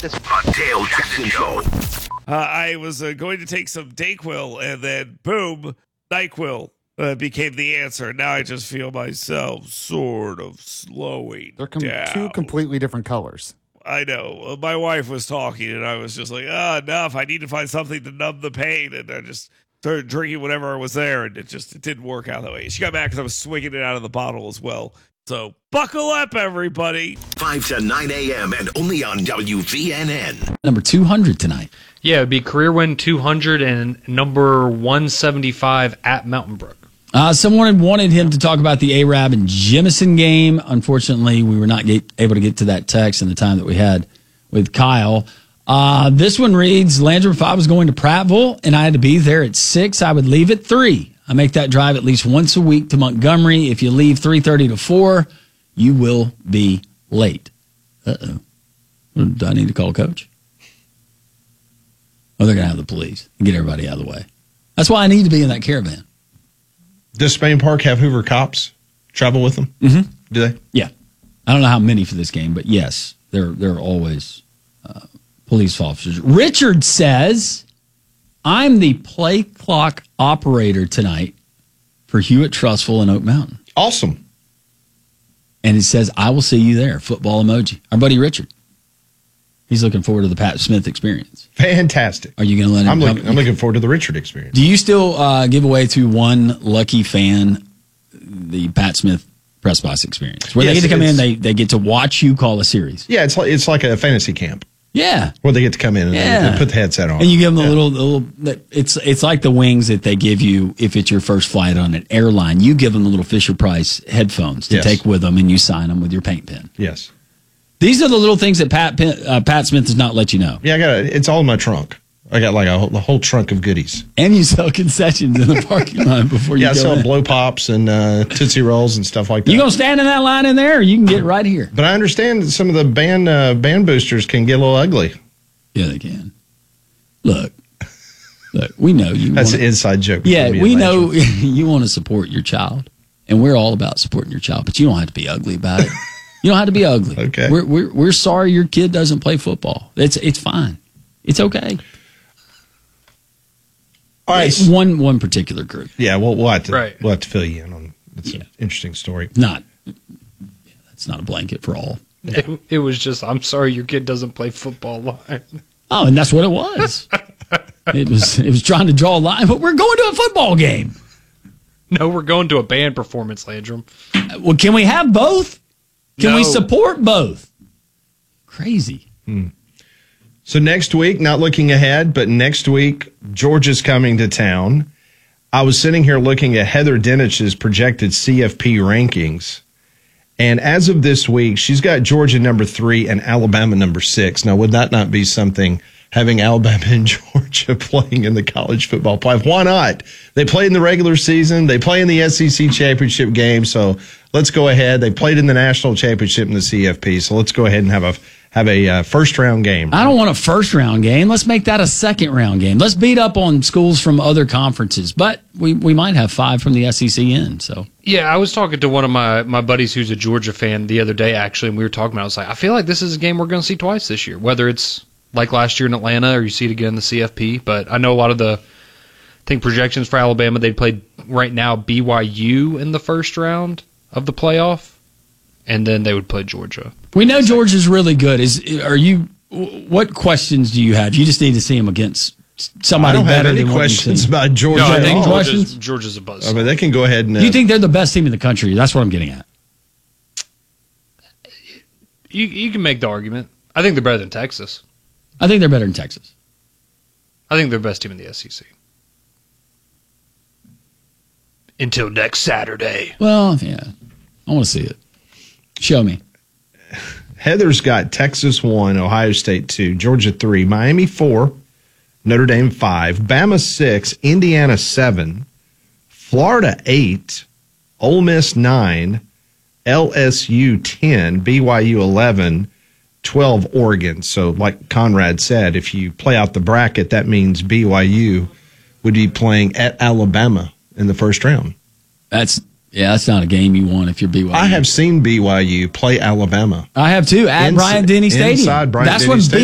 this. The Dale Jackson Show. I was going to take some Dayquil, and then boom, NyQuil became the answer. Now I just feel myself sort of slowing down. Two completely different colors. I know. My wife was talking, and I was just like, enough. I need to find something to numb the pain. And I just started drinking whatever was there, and it didn't work out that way. She got mad because I was swinging it out of the bottle as well. So buckle up, everybody. 5 to 9 a.m. and only on WVNN. Number 200 tonight. Yeah, it'd be career win 200 and number 175 at Mountain Brook. Someone had wanted him to talk about the Arab and Jemison game. Unfortunately, we were not able to get to that text in the time that we had with Kyle. This one reads, Landrum, if I was going to Prattville and I had to be there at 6, I would leave at 3. I make that drive at least once a week to Montgomery. If you leave 3:30 to 4, you will be late. Uh-oh. Do I need to call coach? Oh, they're going to have the police and get everybody out of the way. That's why I need to be in that caravan. Does Spain Park have Hoover cops travel with them? Mm-hmm. Do they? Yeah. I don't know how many for this game, but yes, there are always police officers. Richard says, I'm the play clock operator tonight for Hewitt Trustful and Oak Mountain. Awesome. And it says, I will see you there. Football emoji. Our buddy Richard. He's looking forward to the Pat Smith experience. Fantastic. Are you going to let him come? I'm looking forward to the Richard experience. Do you still give away to one lucky fan the Pat Smith press box experience? Where they get to come in, they get to watch you call a series. Yeah, it's like a fantasy camp. Yeah. Where they get to come in and they put the headset on. And you give them the little it's like the wings that they give you if it's your first flight on an airline. You give them the little Fisher-Price headphones to take with them, and you sign them with your paint pen. Yes. These are the little things that Pat Smith does not let you know. Yeah, it's all in my trunk. I got like a whole trunk of goodies. And you sell concessions in the parking lot before you go I sell in. blow pops and Tootsie Rolls and stuff like that. You going to stand in that line in there, or you can get right here? But I understand that some of the band boosters can get a little ugly. Yeah, they can. Look, we know you. That's an inside joke. Yeah, we know you want to support your child, and we're all about supporting your child, but you don't have to be ugly about it. You don't have to be ugly. Okay. We're sorry your kid doesn't play football. It's fine. It's okay. All right. It's one particular group. Yeah, we'll have to fill you in on. It's an interesting story. That's not a blanket for all. It was just, I'm sorry your kid doesn't play football line. Oh, and that's what it was. It was trying to draw a line, but we're going to a football game. No, we're going to a band performance, Landrum. Well, can we have both? Can we No. support both? Crazy. So next week, not looking ahead, but next week, Georgia's coming to town. I was sitting here looking at Heather Dinich's projected CFP rankings. And as of this week, she's got Georgia number 3 and Alabama number 6. Now, would that not be something, having Alabama and Georgia playing in the college football playoff? Why not? They played in the regular season. They play in the SEC championship game. So let's go ahead. They played in the national championship in the CFP. So let's go ahead and have a first round game. I don't want a first round game. Let's make that a second round game. Let's beat up on schools from other conferences, but we might have 5 from the SEC in. So Yeah, I was talking to one of my buddies who's a Georgia fan the other day, actually, and we were talking about it. I was like, I feel like this is a game we're going to see twice this year, whether it's like last year in Atlanta or you see it again in the CFP. But I know a lot of the projections for Alabama, they'd play right now BYU in the first round of the playoff, and then they would play Georgia. we know Georgia's really good. What questions do you have? You just need to see them against somebody I don't better have any than questions what about Georgia. No, I at think all. Georgia's a buzz. I mean, they can go ahead and. Do you think they're the best team in the country? That's what I'm getting at. You can make the argument. I think they're better than Texas. I think they're better than Texas. I think they're the best team in the SEC. Until next Saturday. Well, yeah. I want to see it. Show me. Heather's got Texas 1, Ohio State 2, Georgia 3, Miami 4, Notre Dame 5, Bama 6, Indiana 7, Florida 8, Ole Miss 9, LSU 10, BYU 11, 12 Oregon. So like Conrad said, if you play out the bracket, that means BYU would be playing at Alabama in the first round. That's not a game you want if you're BYU. I have seen BYU play Alabama. I have too, at Bryant-Denny Stadium. Inside Bryant-Denny That's when Stadium.